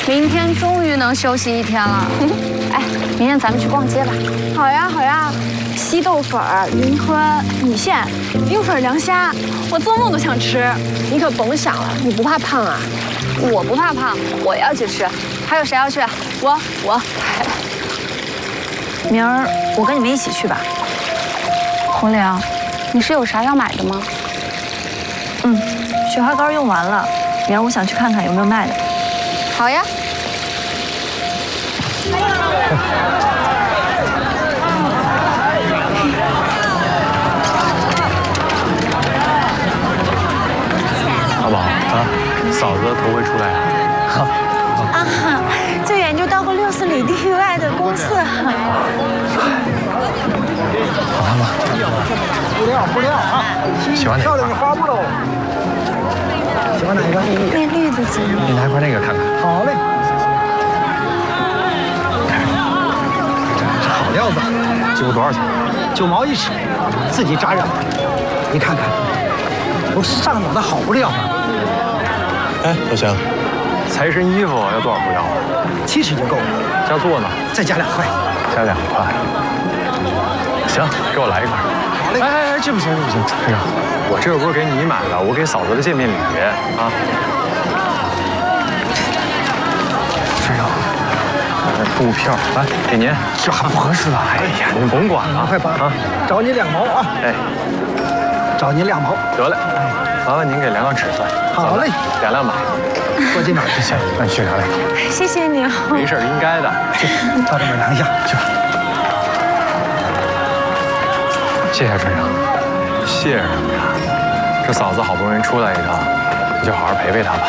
明天终于能休息一天了。哎，明天咱们去逛街吧。 好呀好呀，稀豆粉、云吞、米线、冰粉凉虾，我做梦都想吃。你可甭想了，你不怕胖啊？ 我不怕胖，我要去吃。还有谁要去？我。 明儿我跟你们一起去吧。 红玲，你是有啥要买的吗？ 雪花膏用完了，明儿我想去看看有没有卖的。 好呀。 阿宝啊，嫂子头回出来啊。 啊，这研究到过60里地外的公司。 好看吗？ 不料啊！ 喜欢哪个？ 漂亮的花布喽。喜欢哪一个？ 那绿的怎么？ 你拿一块那个看看。 好嘞。这好料子， 这不多少钱 ？9毛1尺，自己扎染。你看看，都上等的好布料啊。 哎，小香，裁一身衣服要多少布料啊 ？70就够了。 加做呢？ 再加2块。 加2块。行，给我来一块。 好嘞。 哎，这不行，这不行，队长，我这又不是给你买的，我给嫂子的见面礼啊。队长，布票来给您，这还不合适吧？哎呀，您甭管了， 快8啊，找你2毛啊！ 哎， 找您2毛。 得嘞，麻烦您给量量尺寸。 好嘞 ，2两买。 多进点就行。 那你去量量。 谢谢你哦。 没事，应该的。 到这边量一下，去。 谢谢队长。谢什么呀？这嫂子好不容易出来一趟，你就好好陪陪她吧。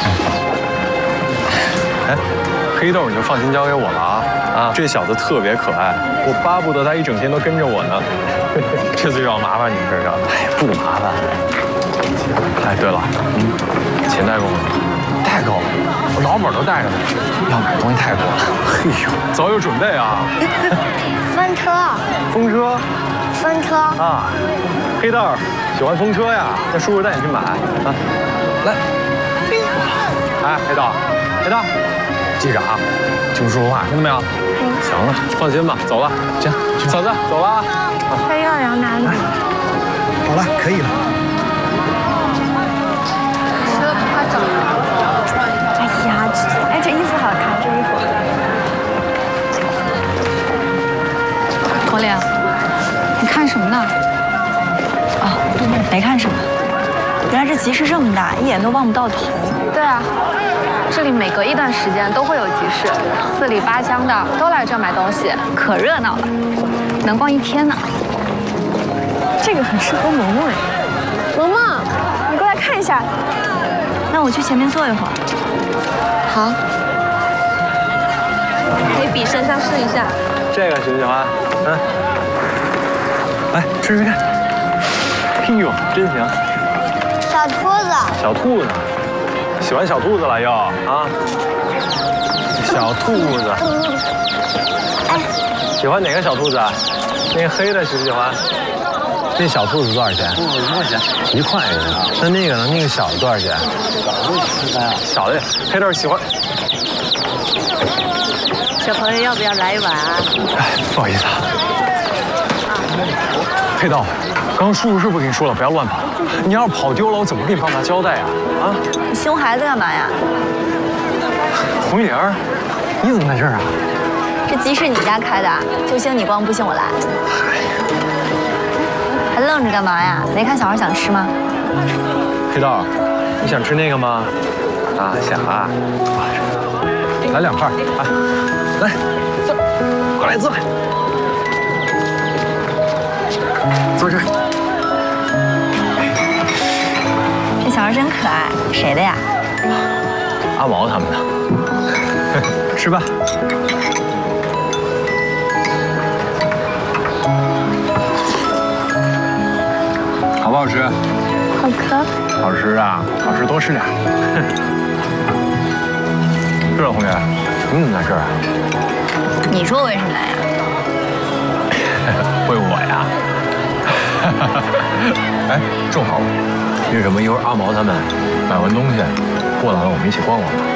哎，黑豆你就放心交给我了啊！这小子特别可爱，我巴不得他一整天都跟着我呢。这次又要麻烦你们身上了。哎，不麻烦。哎，对了，钱带够了吗？带够了，我老本都带着呢。要买的东西太多了。嘿呦，早有准备啊！ 风车， 风车。 风车啊，黑豆喜欢风车呀？那叔叔带你去买啊！来，哎，黑豆，记着啊，听叔叔话，听到没有？行了，放心吧，走了。行，嫂子走了啊。 还要量哪里？ 好了，可以了。 哎呀，这衣服好看，这衣服。 红玲。你看什么呢？ 哦，没看什么。原来这集市这么大，一眼都望不到头。 对啊，这里每隔一段时间都会有集市，4里8乡的都来这买东西，可热闹了，能逛1天呢。 这个很适合萌萌哎。 萌萌，你过来看一下。 那我去前面坐一会儿。 好。 可以比身上试一下。 这个喜不喜欢？来吃吃看。哎呦，真行！ 小兔子， 小兔子，喜欢小兔子了又啊？小兔子， 哎， 喜欢哪个小兔子？那个黑的喜不喜欢？那小兔子多少钱？1块钱。1块钱。那个呢？那个小的多少钱？小的黑豆喜欢。 小朋友要不要来一碗啊？ 哎，不好意思啊。黑豆，刚刚叔叔是不是跟你说了不要乱跑？你要是跑丢了，我怎么给你爸妈交代啊？啊！ 你凶孩子干嘛呀？ 红玲儿，你怎么在这儿啊？ 这集市你家开的，就兴你逛，不兴我来。还愣着干嘛呀？没看小孩想吃吗？ 黑豆，你想吃那个吗？啊，想啊。来2块啊！来，坐，过来坐。坐这儿。 这小孩真可爱，谁的呀？ 阿毛他们的。吃吧。好不好吃？ 好可。 好吃啊，好吃多吃点。对了，红莲，你怎么在这儿啊？ 你说我为什么来呀？ 为我呀。哎，正好，那什么，一会儿阿毛他们买完东西过来了，我们一起逛逛吧。